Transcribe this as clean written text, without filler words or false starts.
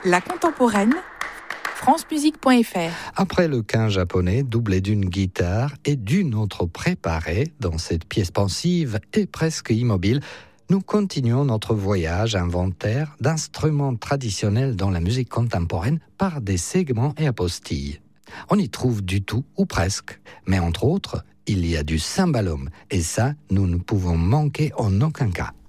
La contemporaine, francemusique.fr. Après le quin japonais, doublé d'une guitare et d'une autre préparée, dans cette pièce pensive et presque immobile, nous continuons notre voyage inventaire d'instruments traditionnels dans la musique contemporaine par des segments et apostilles. On y trouve du tout, ou presque, mais entre autres, il y a du cymbalum, et ça, nous ne pouvons manquer en aucun cas.